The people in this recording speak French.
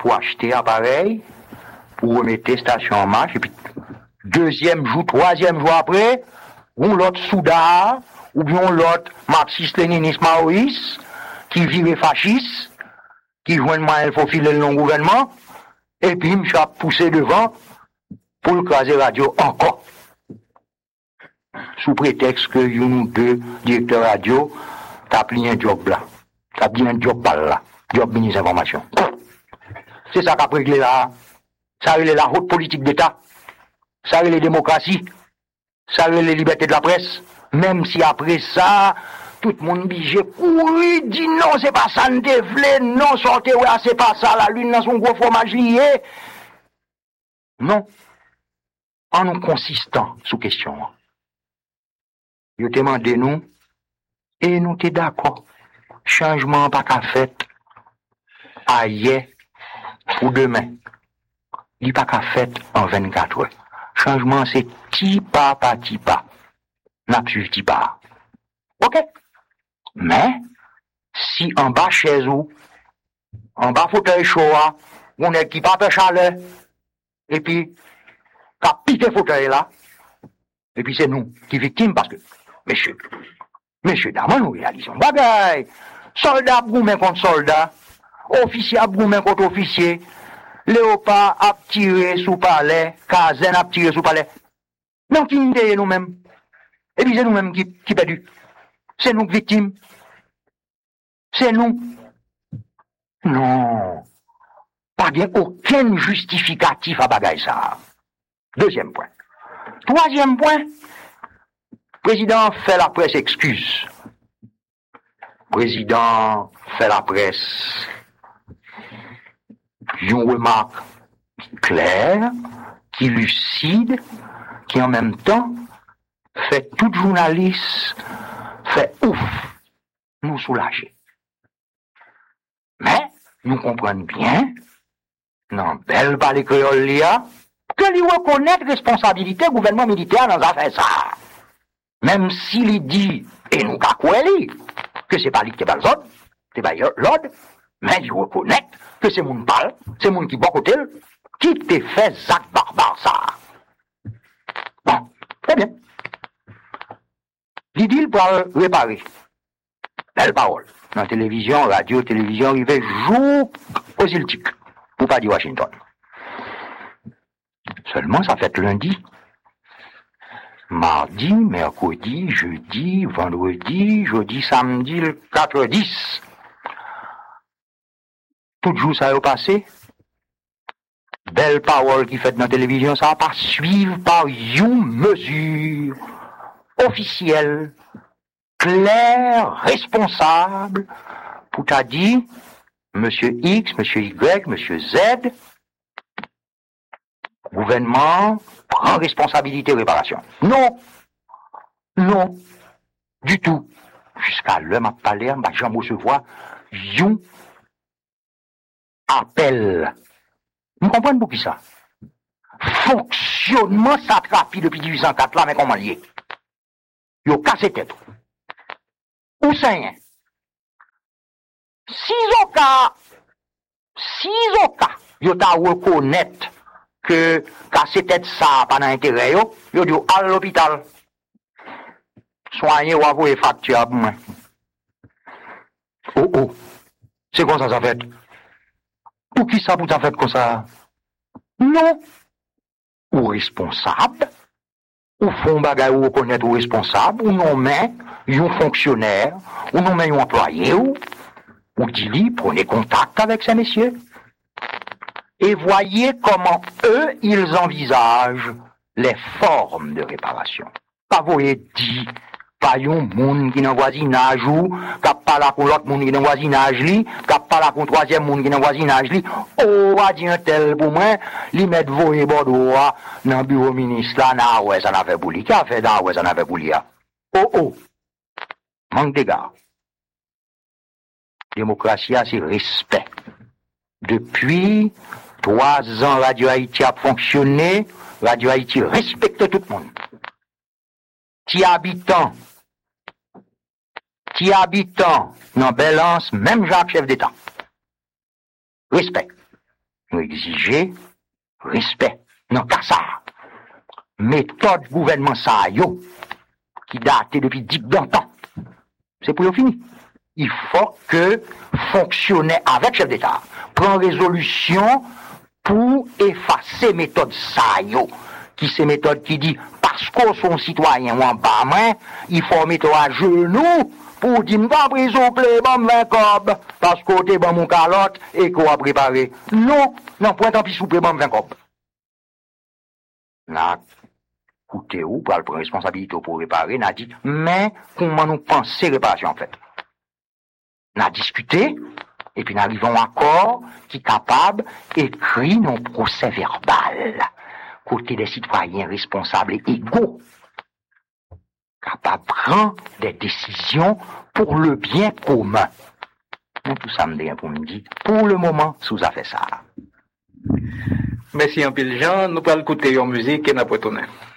pour acheter appareil, pour remettre station en marche, et puis deuxième jour, troisième jour après, on l'autre Souda, ou bien l'autre marxiste-léniniste maoïste, qui vire fasciste, qui joint il faut filer le long gouvernement, et puis je a poussé devant pour le craser radio encore. Sous prétexte que nous deux directeurs radio, t'as pris un job là. T'as pris un job là. Job ministre d'information. C'est ça qu'a réglé là. Ça réglé la haute politique d'État. Ça réglé la démocratie. Ça réglé les libertés de la presse. Même si après ça, tout le monde bigé, oui, dit non, c'est pas ça, non, sortez, ouais, c'est pas ça, la lune dans son gros fromage lié. Non. En nous consistant sous question. Yo te demandé nous, et nous t'es d'accord. Changement pas qu'à fait, hier ou demain. Il pas qu'à fait en 24 heures. Changement c'est petit pas par petit pas. N'a suivi petit pas. Ok? Mais, si en bas chez vous, en bas fauteuil chaud, on est qui pas de chaleur, et puis, qu'a pité fauteuil là, et puis c'est nous qui victimes parce que, Monsieur Daman, nous réalisons bagaille. Soldat broumen contre soldat. Officier broumen contre officier. Léopard a tiré sous palais. Kazen a tiré sous palais. Non, qui nous nous-mêmes. Et puis c'est nous-mêmes qui perdus. C'est nous victimes. C'est nous. Non. Pas bien aucun justificatif à bagaille ça. Deuxième point. Troisième point. Président fait la presse excuse. Président fait la presse. Une remarque claire, qui lucide, qui en même temps fait tout journaliste fait ouf, nous soulager. Mais nous comprenons bien, non belle par les créoles que lui reconnaître responsabilité gouvernement militaire dans affaire ça. Même s'il dit, et nous pas quoi que c'est pas lui qui est pas l'autre, c'est pas l'autre, mais il reconnaît que c'est mon parle, c'est mon qui bon côté, qui te fait Zach barbare ça. Bon, très bien. Il dit, il va réparer. Belle parole. Dans télévision, radio, télévision, il fait jour aux Celtiques, pour pas dire Washington. Seulement, ça fait lundi. Mardi, mercredi, jeudi, vendredi, samedi, le 4-10. Tout jour, ça a passé. Belle parole qui fait dans la télévision, ça va pas suivre par une mesure officielle, claire, responsable, pour t'a dit, monsieur X, monsieur Y, monsieur Z, gouvernement, prend responsabilité réparation. Non. Non. Du tout. Jusqu'à l'heure, m'a parlé, m'a jamais recevoir, yon appel. Vous comprenez pour qui ça? Fonctionnement satrapi depuis 1804 là, mais comment lié? Yo cassé tête. Ou c'est rien. Si au cas, yo ta reconnaître que casser tête ça pas d'intérêt yo dit à l'hôpital soigner ou avoir facture pour moi. Oh c'est comme ça fait. Pour qui ça vous a fait comme ça? Non. Ou responsable, ou font bagay ou reconnaître ou responsable, ou non mais yon fonctionnaire, ou non mais yon employé ou dit prenez contact avec ces messieurs. Et voyez comment eux, ils envisagent les formes de réparation. Pas voyez dit, pas yon moun qui dans voisinage ou, qu'a pas la pour l'autre moun qui dans voisinage li, qu'a pas la pour troisième moun qui dans voisinage li, oh, a dit un tel pour moi, li met voye bordeaux, dans bureau ministre là, na ouais, ça n'a fait bouli, qui a fait da ouais, ça n'a fait bouli, oh, manque d'égard. Démocratie, c'est respect. Depuis 3 ans, Radio Haïti a fonctionné. Radio Haïti respecte tout le monde. Ti habitant, non Belance, même Jacques, chef d'État. Respect. nous exiger respect. Non, qu'à ça. Méthode gouvernement ça, yo, qui date depuis 10 ans. C'est pour le fini. Il faut que fonctionner avec chef d'État. Prendre résolution pour effacer méthode ça, yo. Qui c'est méthode qui dit, parce qu'on sont citoyens ou en bas main, il faut mettre à genoux pour dire, m'pas prison play, bon 20 cob, parce qu'on t'es bon mon calotte et qu'on a préparé. Non, point tant pis souple, bon 20 cob. Là, écoutez, ou, pour prendre responsabilité pour réparer, n'a dit, mais comment nous penser réparation en fait? N'a discuté, et puis nous arrivons à un accord qui est capable d'écrire nos procès verbal. Côté des citoyens responsables et égaux, capables de prendre des décisions pour le bien commun. Tout ça me dit pour me dire, pour le moment, sous a fait ça. Merci un peu, Jean. Nous allons écouter en musique et nous retourner.